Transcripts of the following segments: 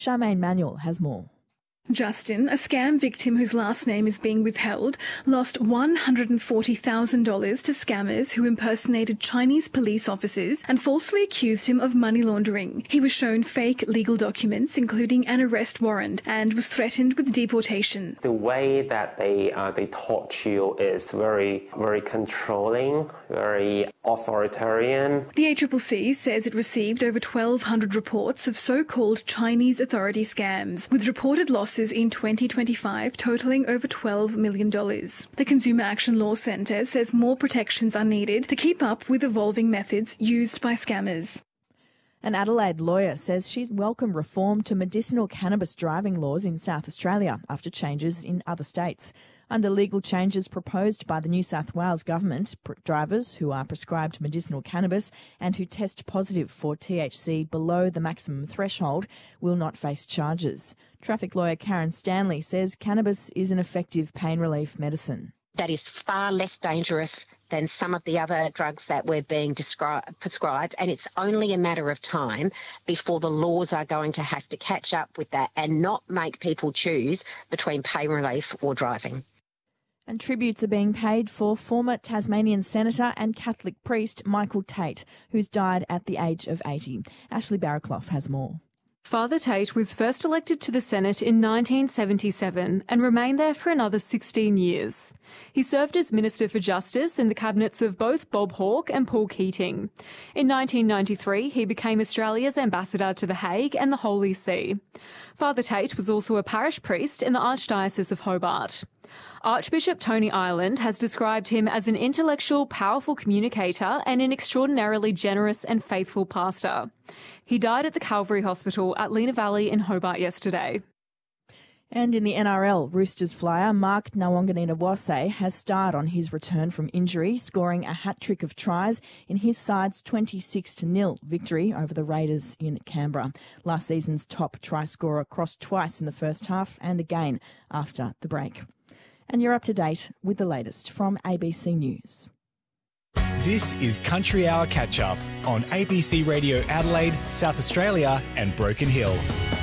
Charmaine Manuel has more. Justin, a scam victim whose last name is being withheld, lost $140,000 to scammers who impersonated Chinese police officers and falsely accused him of money laundering. He was shown fake legal documents, including an arrest warrant, and was threatened with deportation. The way that they taught you is very, very controlling, very authoritarian. The ACCC says it received over 1,200 reports of so-called Chinese authority scams, with reported losses in 2025 totaling over $12 million. The Consumer Action Law Centre says more protections are needed to keep up with evolving methods used by scammers. An Adelaide lawyer says she'd welcome reform to medicinal cannabis driving laws in South Australia after changes in other states. Under legal changes proposed by the New South Wales government, drivers who are prescribed medicinal cannabis and who test positive for THC below the maximum threshold will not face charges. Traffic lawyer Karen Stanley says cannabis is an effective pain relief medicine. That is far less dangerous than some of the other drugs that we're being prescribed, and it's only a matter of time before the laws are going to have to catch up with that and not make people choose between pain relief or driving. And tributes are being paid for former Tasmanian Senator and Catholic priest Michael Tate, who's died at the age of 80. Ashley Barraclough has more. Father Tate was first elected to the Senate in 1977 and remained there for another 16 years. He served as Minister for Justice in the cabinets of both Bob Hawke and Paul Keating. In 1993, he became Australia's ambassador to The Hague and the Holy See. Father Tate was also a parish priest in the Archdiocese of Hobart. Archbishop Tony Ireland has described him as an intellectual, powerful communicator and an extraordinarily generous and faithful pastor. He died at the Calvary Hospital at Lena Valley in Hobart yesterday. And in the NRL, Roosters flyer Mark Nawaqanitawase has starred on his return from injury, scoring a hat-trick of tries in his side's 26-0 victory over the Raiders in Canberra. Last season's top try scorer crossed twice in the first half and again after the break. And you're up to date with the latest from ABC News. This is Country Hour Catch-Up on ABC Radio Adelaide, South Australia and Broken Hill.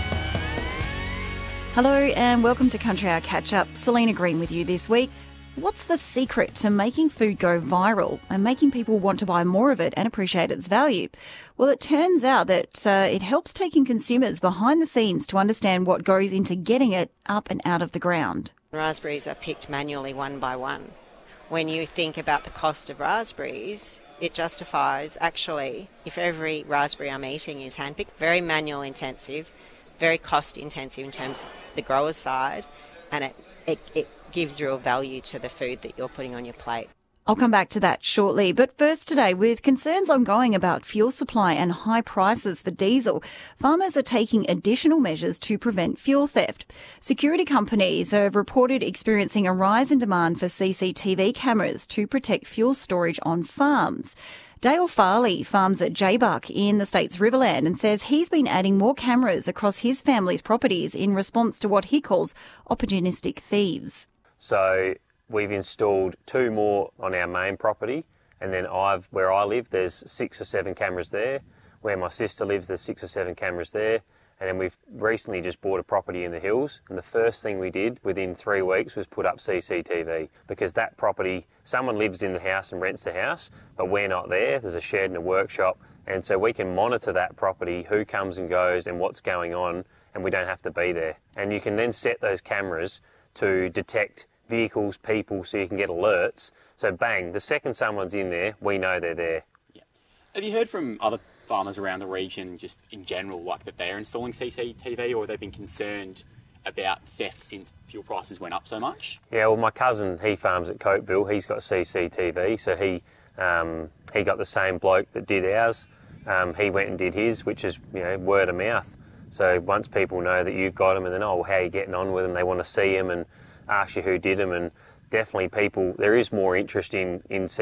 Hello and welcome to Country Hour Catch-Up. Selena Green with you this week. What's the secret to making food go viral and making people want to buy more of it and appreciate its value? Well, it turns out that it helps taking consumers behind the scenes to understand what goes into getting it up and out of the ground. Raspberries are picked manually one by one. When you think about the cost of raspberries, it justifies actually if every raspberry I'm eating is handpicked. Very manual intensive, very cost intensive in terms of the grower's side, and it gives real value to the food that you're putting on your plate. I'll come back to that shortly. But first today, with concerns ongoing about fuel supply and high prices for diesel, farmers are taking additional measures to prevent fuel theft. Security companies have reported experiencing a rise in demand for CCTV cameras to protect fuel storage on farms. Dale Farley farms at Jaybuck in the state's Riverland and says he's been adding more cameras across his family's properties in response to what he calls opportunistic thieves. So we've installed 2 more on our main property, and then where I live, there's 6 or 7 cameras there. Where my sister lives, there's 6 or 7 cameras there. And then we've recently just bought a property in the hills, and the first thing we did within 3 weeks was put up CCTV, because that property, someone lives in the house and rents the house, but we're not there. There's a shed and a workshop, and so we can monitor that property, who comes and goes and what's going on, and we don't have to be there. And you can then set those cameras to detect vehicles, people, so you can get alerts. So bang, the second someone's in there, we know they're there. Yeah. Have you heard from other farmers around the region, just in general, like that they're installing CCTV, or they've been concerned about theft since fuel prices went up so much? Yeah, well, my cousin, he farms at Copeville, he's got CCTV, so he got the same bloke that did ours. He went and did his, which is, word of mouth. So once people know that you've got them, and then, how are you getting on with them, they want to see them and ask you who did them, and definitely there is more interest in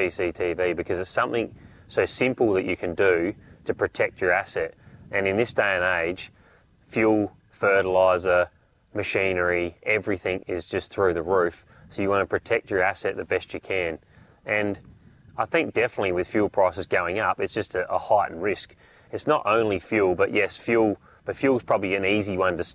CCTV because it's something so simple that you can do to protect your asset. And in this day and age, fuel, fertiliser, machinery, everything is just through the roof. So you want to protect your asset the best you can. And I think definitely with fuel prices going up, it's just a heightened risk. It's not only fuel, but yes, fuel But fuel's probably an easy one